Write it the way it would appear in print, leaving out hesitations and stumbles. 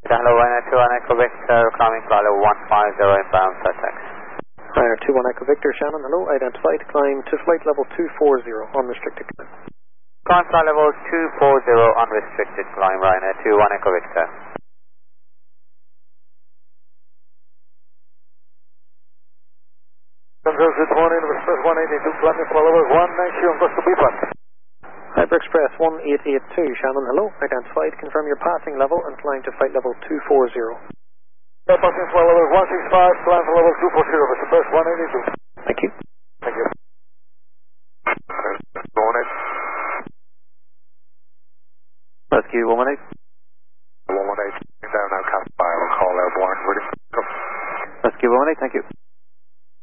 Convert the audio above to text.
Hello, Ryanair 21 Echo Victor, climbing flight level 150 inbound Sussex. Ryanair 21 Echo Victor, Shannon, hello, identified, climb to flight level 240, unrestricted climb. Climb flight level 240, unrestricted climb, Ryanair 21 Echo Victor. Control Good morning, Express 182, climbing flight level 190 on course to Beefan. Hyper Express 1882, Shannon, hello, identified, confirm your passing level and climb to flight level 240. Passing flight level 165, climb for level 240, Express 182. Thank you. Thank you. Morning. Rescue 118. 118, down now, Cap Fire, call airborne, ready. Rescue 118, thank you.